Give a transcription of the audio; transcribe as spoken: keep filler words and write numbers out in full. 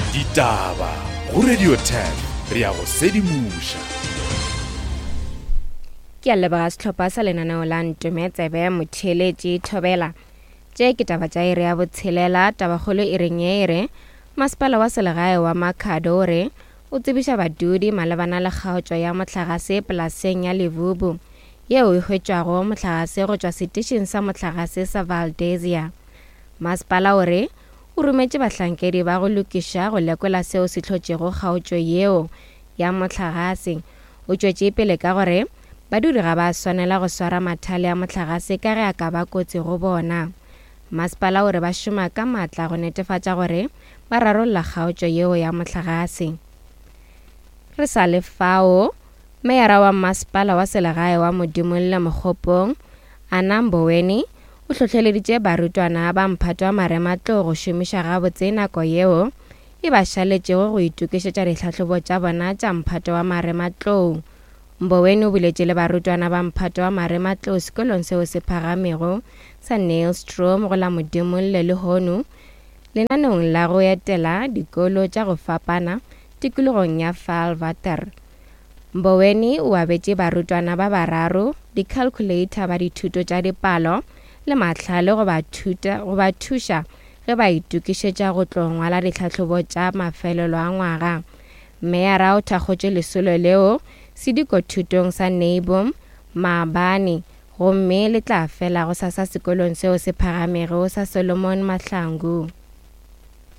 Ditaba go Radio ten re ya go sedimoša. Ke a leboga setlhopha sa lenaneo la Ntumetsebe motheeletši Thobela. Tše ke taba tša ere ya botshelela, tabakgolo e reng ye ere masepala wa selegae wa Makhado ore o tsebiša badudi malebana le kgaotšo ya mohlagase polaseng ya Levubu yeo e hwetšwago mohlagase go tšwa setišeng sa mohlagase sa Valdezia. Masepala ore o rumetše bahlankedi ba go lokiša go lekola seo se hlotšego kgaotšo yeo ya mohlagase. O tšwetše pele ka gore badudi ga ba swanela go swara mathale a mohlagase ka ge a ka ba kotsi go bona. Masepala ore ba šoma ka matla go netefatša gore ba rarolla kgaotšo yeo ya mohlagase. Re sa le fao, meyara wa masepala wa selegae wa Modimolle Mokgopong, Anna Mboweni, o hlohleleditše barutwana ba Mphato wa Marematlou go šomiša gabotse nako yeo e ba šaletšego go itukišetša ditlhahlobo tša bona tša Mphato wa Marematlou. Mboweni o buletše le barutwana ba Mphato wa Marematlou sekolong seo se phagamego sa Nylstrom go la Modimolle le Honu, lenaneong la go etela dikolo tša go fapana tikologong ya Vaal-Water. Mboweni o abetše barutwana ba bararo di-calculator ba dithuto tša dipalo le mahlale go ba thuta go ba thuša ge ba itukišetša go tlo ngwala ditlhahlobo tša mafelelo a ngwaga. Meyara o thakgotše lesolo leo sediko thutong sa Neibom maabane gomme le tla fela go sasa sekolong seo se phagamego sa Solomon Mahlangu.